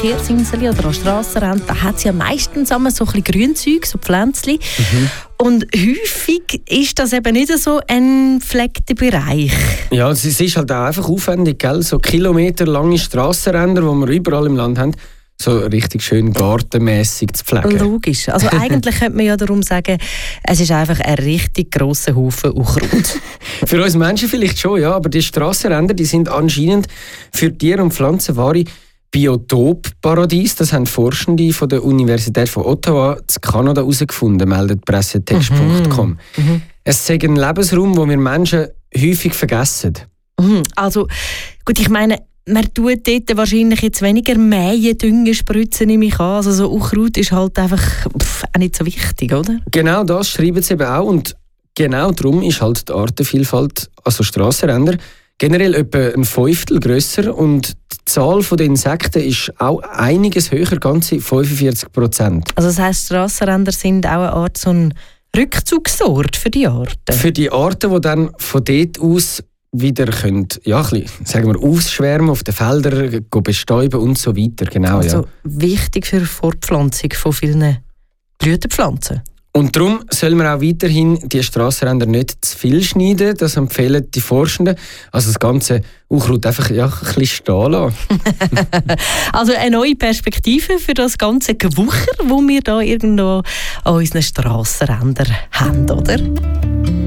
Verkehrsinseln oder an Strassenrändern, da hat es ja meistens ein bisschen Grünzeug, so Pflänzchen. Und häufig ist das eben nicht so ein gepflegter Bereich. Ja, es ist halt auch einfach aufwendig, gell? So kilometerlange Strassenränder, die wir überall im Land haben, so richtig schön gartenmässig zu pflegen. Logisch. Also eigentlich könnte man ja darum sagen, es ist einfach ein richtig grosser Haufen Unkraut. Für uns Menschen vielleicht schon, ja, aber die Strassenränder, die sind anscheinend für Tier- und Pflanzen wahre Biotopparadies. Das haben Forschende von der Universität von Ottawa in Kanada herausgefunden, meldet pressetext.com. Es ist ein Lebensraum, den wir Menschen häufig vergessen. Also, gut, ich meine, man tut dort wahrscheinlich jetzt weniger Mähen, Düngen, Spritzen, nehme ich an. Also so Unkraut ist halt einfach auch nicht so wichtig, oder? Genau das schreiben sie eben auch. Und genau darum ist halt die Artenvielfalt, also Strassenränder, generell etwa ein Fünftel grösser. Und die Zahl der Insekten ist auch einiges höher, ganze 45%. Also das heisst, Strassenränder sind auch eine Art so ein Rückzugsort für die Arten? Für die Arten, die dann von dort aus wieder können, ja, ein bisschen, sagen wir, ausschwärmen auf den Feldern, bestäuben und so weiter. Genau, also ja. Wichtig für die Fortpflanzung von vielen Blütenpflanzen. Und darum soll man auch weiterhin die Strassenränder nicht zu viel schneiden. Das empfehlen die Forschenden. Also das ganze Unkraut einfach ein bisschen stehen lassen. Also eine neue Perspektive für das ganze Gewucher, das wir da irgendwo an unseren Strassenrändern haben, oder?